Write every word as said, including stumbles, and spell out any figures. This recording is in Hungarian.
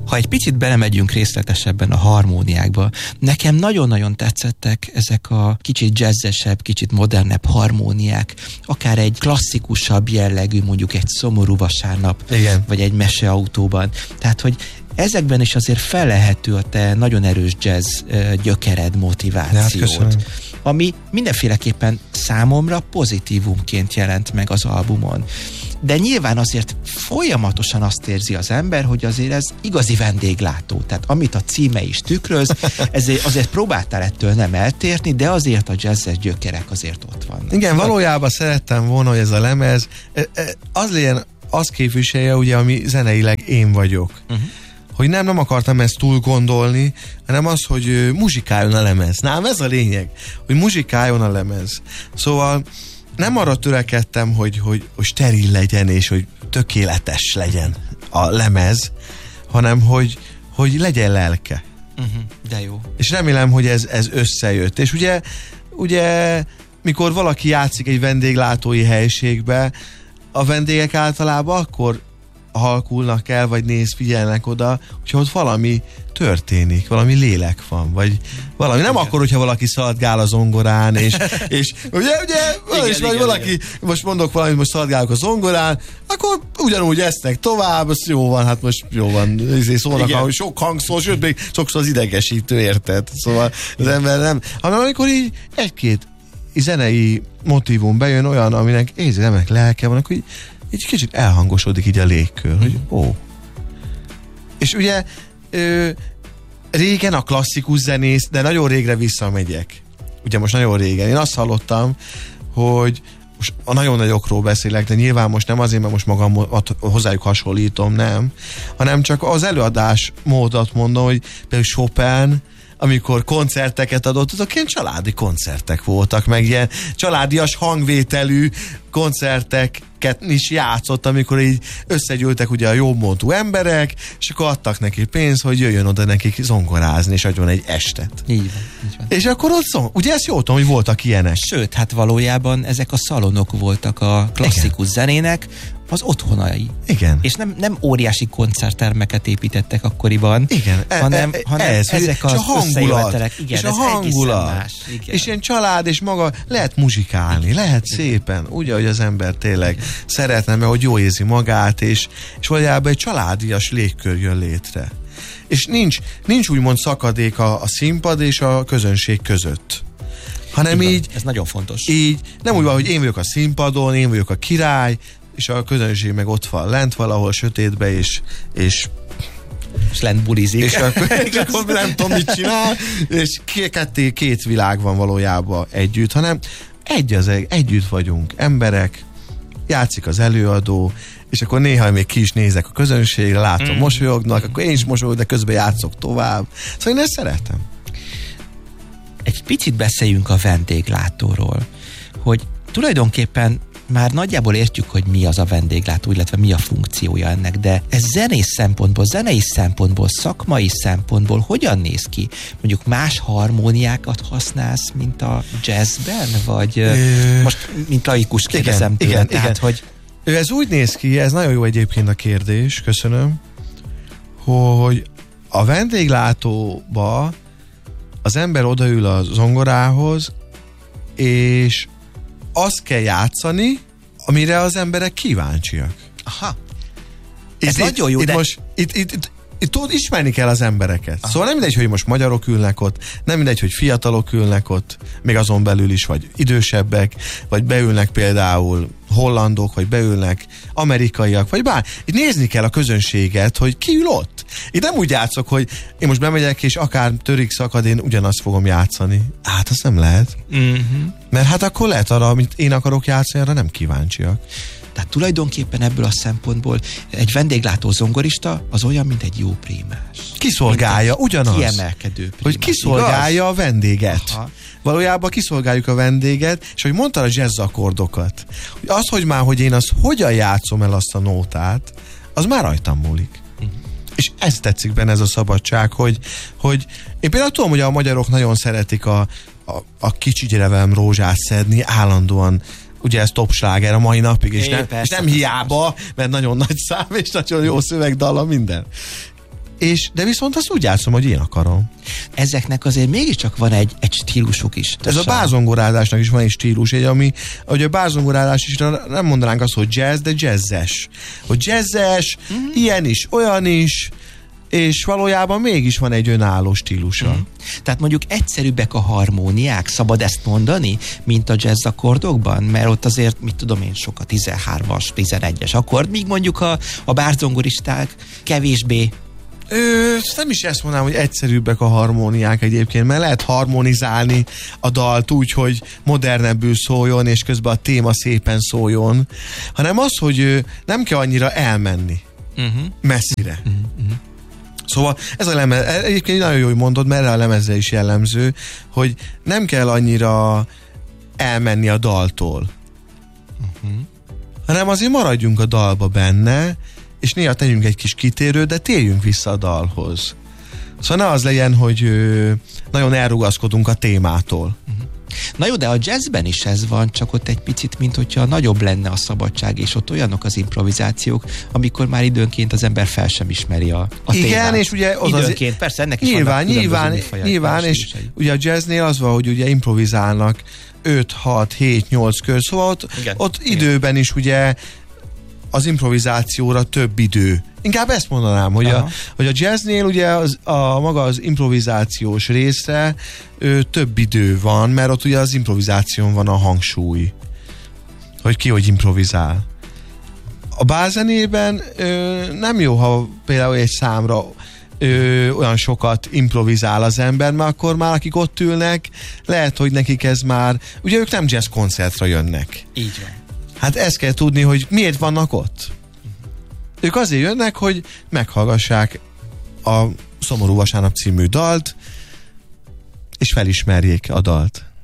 Ha egy picit belemegyünk részletesebben a harmóniákba, nekem nagyon-nagyon tetszettek ezek a kicsit jazzesebb, kicsit modernebb harmóniák, akár egy klasszikusabb jellegű, mondjuk egy szomorú vasárnap, igen, vagy egy meseautóban. Tehát, hogy ezekben is azért felelhető a te nagyon erős jazz gyökered, motivációt, ami mindenféleképpen számomra pozitívumként jelent meg az albumon. De nyilván azért folyamatosan azt érzi az ember, hogy azért ez igazi vendéglátó. Tehát amit a címe is tükröz, ezért azért próbáltál ettől nem eltérni, de azért a jazzes gyökerek azért ott vannak. Igen, valójában szerettem volna, hogy ez a lemez az legyen, az képviselje, ugye, ami zeneileg én vagyok. Uh-huh. Hogy nem, nem akartam ezt túl gondolni, hanem az, hogy muzsikáljon a lemez. Nám, ez a lényeg, hogy muzsikáljon a lemez. Szóval nem arra törekedtem, hogy, hogy, hogy steril legyen, és hogy tökéletes legyen a lemez, hanem hogy, hogy legyen lelke. Uh-huh, de jó. És remélem, hogy ez, ez összejött. És ugye, ugye, mikor valaki játszik egy vendéglátói helységbe, a vendégek általában akkor halkulnak el, vagy néz, figyelnek oda, hogyha ott valami történik, valami lélek van, vagy valami. Nem igen. Akkor, hogyha valaki szaladgál a zongorán, és, és ugye, ugye, igen, és igen, valaki, igen. Most mondok valamit, most szaladgálok a zongorán, akkor ugyanúgy esznek tovább, az jó van, hát most jó van, szólnak, ahogy sok hang szól, sőt, még sokszor az idegesítő, érted? Szóval az ember nem, hanem amikor így egy-két zenei motívum bejön olyan, aminek érzelmek, lelke van, akkor így így kicsit elhangosodik így a légkör, mm. hogy ó. És ugye ö, régen a klasszikus zenész, de nagyon régre visszamegyek. Ugye most nagyon régen. Én azt hallottam, hogy most a nagyon nagyokról beszélek, de nyilván most nem azért, mert most magam hozzájuk hasonlítom, nem, hanem csak az előadás módot mondom, hogy például Chopin, amikor koncerteket adott, azok ilyen családi koncertek voltak, meg ilyen családias hangvételű koncerteket is játszott, amikor így összegyűltek ugye a jobbmódú emberek, és akkor adtak neki pénzt, hogy jöjjön oda nekik zongorázni, és adjon egy estet. Így van, így van. És akkor ott szó, ugye ezt jól tudom, hogy voltak ilyenek. Sőt, hát valójában ezek a szalonok voltak a klasszikus igen. zenének, az otthonai. Igen. És nem, nem óriási koncerttermeket építettek akkoriban, igen. hanem, e, e, hanem ez, ezek az összejövetelek. Igen, és a hangulat. Más. Igen. És ilyen család, és maga lehet muzsikálni, igen. lehet igen. szépen, úgy, ahogy az ember tényleg igen. szeretne, mert hogy jó érzi magát, és, és valójában egy családias légkör jön létre. És nincs, nincs úgymond szakadék a, a színpad és a közönség között. Hanem így, így ez nagyon fontos. Így, nem úgy van, hogy én vagyok a színpadon, én vagyok a király, és a közönség meg ott van lent valahol sötétbe, és, és és lent bulizik. És akkor, és akkor nem tudom, mit csinál, és két, két világ van valójában együtt, hanem egy az egy, együtt vagyunk, emberek, játszik az előadó, és akkor néha még ki is nézek a közönségre, látom, mm. mosolyognak, akkor én is mosolyogok, de közben játszok tovább. Szóval én ezt szeretem. Egy picit beszéljünk a vendéglátóról, hogy tulajdonképpen már nagyjából értjük, hogy mi az a vendéglátó, illetve mi a funkciója ennek, de ez zenész szempontból, zenei szempontból, szakmai szempontból hogyan néz ki? Mondjuk más harmóniákat használsz, mint a jazzben? Vagy Ö... most, mint laikus kérdezem tőle, igen, tehát, igen. hogy... Ez úgy néz ki, ez nagyon jó egyébként a kérdés, köszönöm, hogy a vendéglátóba az ember odaül a zongorához, és azt kell játszani, amire az emberek kíváncsiak. Aha. Ez itt, nagyon jó, itt de... Most, itt, itt, itt, itt tudod, ismerni kell az embereket. Aha. Szóval nem mindegy, hogy most magyarok ülnek ott, nem mindegy, hogy fiatalok ülnek ott, még azon belül is, vagy idősebbek, vagy beülnek például hollandok, vagy beülnek amerikaiak, vagy bár. Itt nézni kell a közönséget, hogy ki ül ott. Itt nem úgy játszok, hogy én most bemegyek, és akár törik szakad, én ugyanazt fogom játszani. Hát, az nem lehet. Uh-huh. Mert hát akkor lehet arra, amit én akarok játszani, arra nem kíváncsiak. Tehát tulajdonképpen ebből a szempontból egy vendéglátó zongorista az olyan, mint egy jó prímás. Kiszolgálja, ugyanaz. Kiemelkedő prímás. Hogy kiszolgálja igaz? A vendéget. Aha. Valójában kiszolgáljuk a vendéget, és hogy mondtad a jazz akkordokat. Hogy az, hogy már, hogy én azt hogyan játszom el azt a nótát, az már rajtam múlik. Uh-huh. És ez tetszik benne, ez a szabadság, hogy, hogy én például tudom, hogy a magyarok nagyon szeretik a, a, a kicsi gyerevem rózsát szedni, állandóan ugye ez top sláger a mai napig, és, é, nem, persze, és nem hiába, mert nagyon nagy szám, és nagyon jó szövegdalla, minden. és, de viszont azt úgy játszom, hogy én akarom. Ezeknek azért mégiscsak van egy, egy stílusuk is. Ez a bárzongorázásnak is van egy stílus, egy, ami, hogy a bárzongorázás is nem mondanánk azt, hogy jazz, de jazzes. Hogy jazzes, mm-hmm. ilyen is, olyan is, és valójában mégis van egy önálló stílusa. Mm. Tehát mondjuk egyszerűbbek a harmóniák, szabad ezt mondani, mint a jazz akkordokban? Mert ott azért, mit tudom én, sok a tizenhármas, tizenegyes akkord, míg mondjuk a, a bárzongoristák kevésbé. Ö, nem is ezt mondanám, hogy egyszerűbbek a harmóniák egyébként, mert lehet harmonizálni a dalt úgy, hogy modernebbül szóljon, és közben a téma szépen szóljon, hanem az, hogy nem kell annyira elmenni uh-huh. messzire. Uh-huh. Uh-huh. Szóval ez a lemez, egyébként nagyon jó, hogy mondod, mert erre a lemezre is jellemző, hogy nem kell annyira elmenni a daltól, uh-huh. hanem azért maradjunk a dalba benne, és néha tegyünk egy kis kitérőt, de térjünk vissza a dalhoz. Szóval ne az legyen, hogy ö, nagyon elrugaszkodunk a témától. Uh-huh. Na jó, de a jazzben is ez van, csak ott egy picit, mint hogyha nagyobb lenne a szabadság, és ott olyanok az improvizációk, amikor már időnként az ember fel sem ismeri a, a igen, témát. És ugye az időnként, az, persze ennek is nyilván, vannak nyilván, nyilván, és ugye a jazznél az van, hogy ugye improvizálnak öt, hat, hét, nyolc kör, szóval ott, igen, ott igen. időben is ugye az improvizációra több idő. Inkább ezt mondanám, hogy, a, hogy a jazznél ugye az, a maga az improvizációs része ö, több idő van, mert ott ugye az improvizáción van a hangsúly. Hogy ki hogy improvizál. A bálzenében ö, nem jó, ha például egy számra ö, olyan sokat improvizál az ember, mert akkor már akik ott ülnek, lehet, hogy nekik ez már, ugye ők nem jazz koncertre jönnek. Így van. Hát ezt kell tudni, hogy miért vannak ott. Uh-huh. Ők azért jönnek, hogy meghallgassák a Szomorú Vasárnap című dalt, és felismerjék a dalt.